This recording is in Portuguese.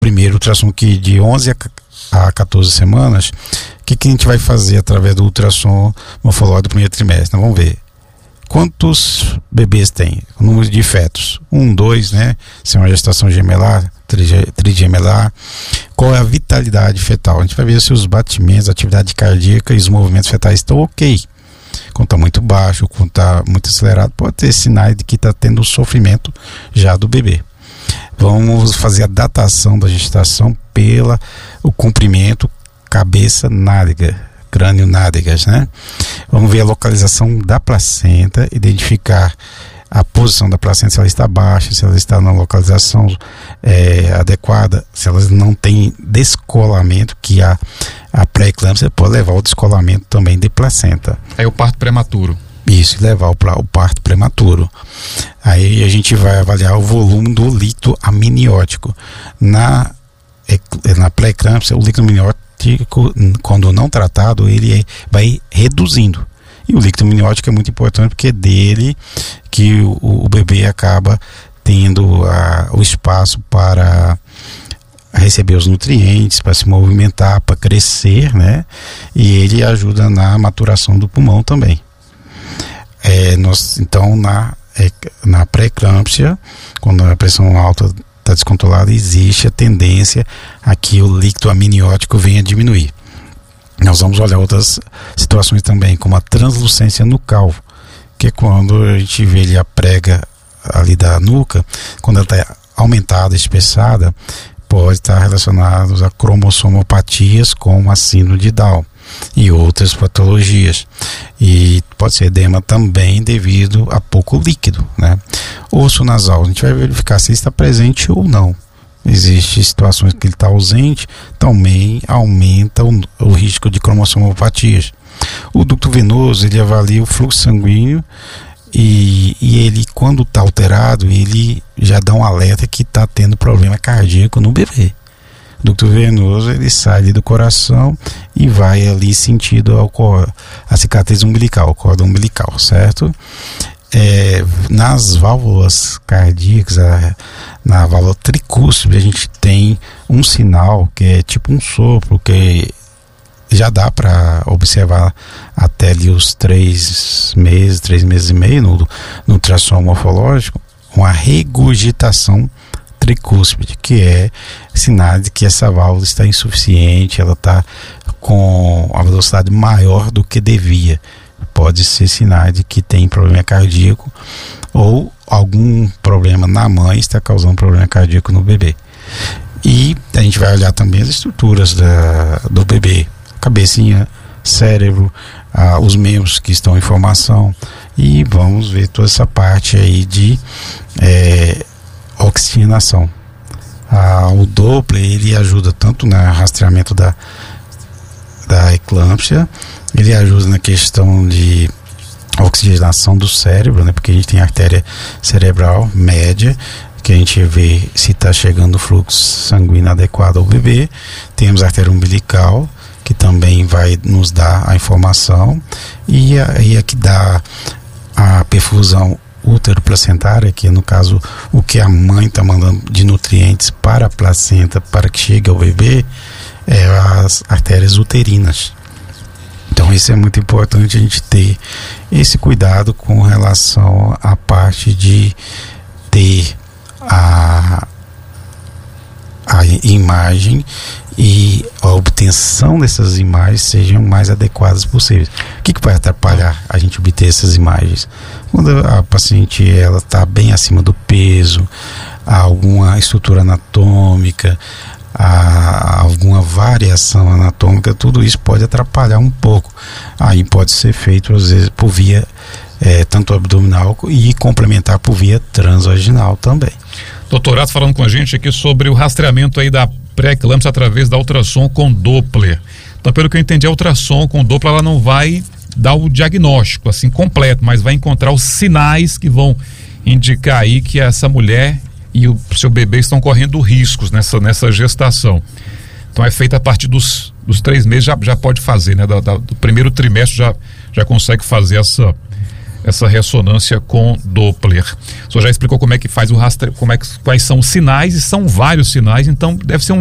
primeiro ultrassom que de 11 a 14 semanas, o que a gente vai fazer através do ultrassom morfológico do primeiro trimestre? Então, vamos ver quantos bebês tem, o número de fetos, 1, 2, né? Se é uma gestação gemelar, trigemelar, qual é a vitalidade fetal? A gente vai ver se os batimentos, a atividade cardíaca e os movimentos fetais estão ok. Quando está muito baixo, quando está muito acelerado, pode ter sinais de que está tendo sofrimento já do bebê. Vamos fazer a datação da gestação pelo comprimento cabeça-nádega, crânio-nádegas, né? Vamos ver a localização da placenta, identificar a posição da placenta, se ela está baixa, se ela está na localização adequada, se ela não tem descolamento, que a pré-eclâmpsia pode levar ao descolamento também de placenta. É o parto prematuro. Isso, levar o parto prematuro. Aí a gente vai avaliar o volume do líquido amniótico. Na pré-eclâmpsia, o líquido amniótico, quando não tratado, ele vai reduzindo. E o líquido amniótico é muito importante porque é dele que o bebê acaba tendo o espaço para receber os nutrientes, para se movimentar, para crescer, né? E ele ajuda na maturação do pulmão também. Então, na pré-eclâmpsia, quando a pressão alta está descontrolada, existe a tendência a que o líquido amniótico venha a diminuir. Nós vamos olhar outras situações também, como a translucência nucal, que é quando a gente vê ali a prega ali da nuca, quando ela está aumentada, espessada, pode estar relacionado a cromossomopatias como a síndrome de Down e outras patologias. E pode ser edema também devido a pouco líquido, né? Osso nasal, a gente vai verificar se está presente ou não. Existem situações que ele está ausente, também aumenta o risco de cromossomopatias. O ducto venoso, ele avalia o fluxo sanguíneo e ele, quando está alterado, ele já dá um alerta que está tendo problema cardíaco no bebê. O ducto venoso, ele sai ali do coração e vai ali sentido a cicatriz umbilical, o cordão umbilical, certo? Nas válvulas cardíacas, na válvula tricúspide, a gente tem um sinal que é tipo um sopro, que já dá para observar até ali os 3 meses e meio no ultrassom morfológico, uma regurgitação tricúspide, que é sinal de que essa válvula está insuficiente, ela está com a velocidade maior do que devia. Pode ser sinal de que tem problema cardíaco ou algum problema na mãe está causando problema cardíaco no bebê. E a gente vai olhar também as estruturas do bebê, cabecinha, cérebro, os membros que estão em formação, e vamos ver toda essa parte aí de oxigenação. O Doppler, ele ajuda tanto no rastreamento da eclâmpsia, ele ajuda na questão de oxigenação do cérebro, né? Porque a gente tem a artéria cerebral média, que a gente vê se está chegando o fluxo sanguíneo adequado ao bebê. Temos a artéria umbilical, que também vai nos dar a informação, e a que dá a perfusão útero-placentária, que no caso o que a mãe está mandando de nutrientes para a placenta para que chegue ao bebê, é as artérias uterinas. Então isso é muito importante, a gente ter esse cuidado com relação à parte de ter a imagem e a obtenção dessas imagens sejam mais adequadas possíveis. O que vai atrapalhar a gente obter essas imagens? Quando a paciente está bem acima do peso, há alguma estrutura anatômica, alguma variação anatômica, tudo isso pode atrapalhar um pouco. Aí pode ser feito às vezes por via tanto abdominal e complementar por via transvaginal também. Doutorado falando com a gente aqui sobre o rastreamento aí da pré-eclâmpsia através da ultrassom com Doppler. Então, pelo que eu entendi, a ultrassom com Doppler, ela não vai dar o diagnóstico assim completo, mas vai encontrar os sinais que vão indicar aí que essa mulher e o seu bebê estão correndo riscos nessa gestação. Então é feita a partir dos 3 meses, já pode fazer, né? Do primeiro trimestre já consegue fazer essa ressonância com Doppler. O senhor já explicou como é que faz o rastreio, quais são os sinais, e são vários sinais, então deve ser um